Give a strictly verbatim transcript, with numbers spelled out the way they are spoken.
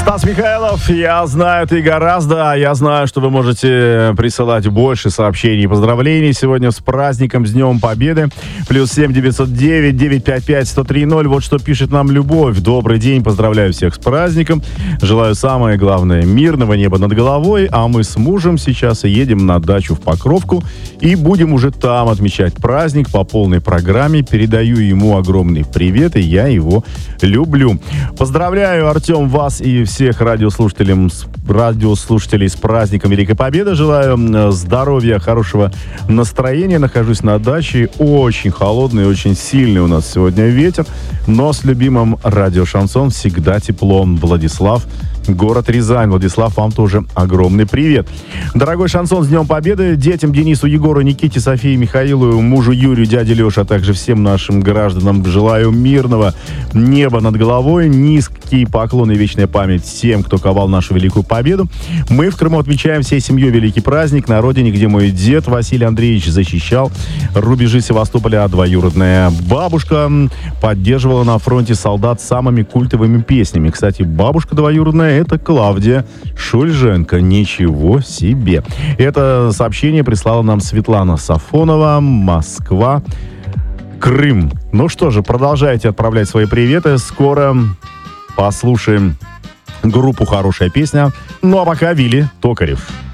Стас Михайлов, я знаю, ты гораздо. Я знаю, что вы можете присылать больше сообщений и поздравлений сегодня с праздником, с Днем Победы. Плюс семь девятьсот девять девятьсот пятьдесят пять сто три ноль. Вот что пишет нам Любовь. Добрый день, поздравляю всех с праздником. Желаю, самое главное, мирного неба над головой. А мы с мужем сейчас едем на дачу в Покровку и будем уже там отмечать праздник по полной программе. Передаю ему огромный привет, и я его люблю. Поздравляю, Артем, вас и всех радиослушателей, радиослушателей с праздником Великой Победы. Желаю здоровья, хорошего настроения. Нахожусь на даче. Очень холодный, очень сильный у нас сегодня ветер. Но с любимым радио «Шансон» всегда тепло. Владислав, город Рязань. Владислав, вам тоже огромный привет. Дорогой «Шансон», с Днем Победы. Детям Денису, Егору, Никите, Софии, Михаилу, мужу Юрию, дяде Леше, а также всем нашим гражданам желаю мирного неба над головой. Низкий поклон и вечная память всем, кто ковал нашу великую победу. Мы в Крыму отмечаем всей семьей великий праздник на родине, где мой дед Василий Андреевич защищал рубежи Севастополя, а двоюродная бабушка поддерживала на фронте солдат самыми культовыми песнями. Кстати, бабушка двоюродная — это Клавдия Шульженко. Ничего себе. Это сообщение прислала нам Светлана Сафонова, Москва, Крым. Ну что же, продолжайте отправлять свои приветы. Скоро послушаем группу «Хорошая песня». Ну а пока Вилли Токарев.